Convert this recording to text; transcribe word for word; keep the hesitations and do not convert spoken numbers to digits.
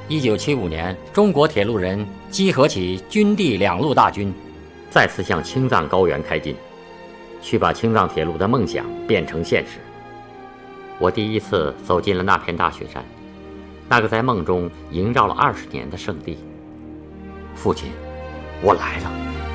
一九七五年，中国铁路人集合起军地两路大军，再次向青藏高原开进，去把青藏铁路的梦想变成现实。我第一次走进了那片大雪山，那个在梦中萦绕了二十年的圣地。父亲，我来了。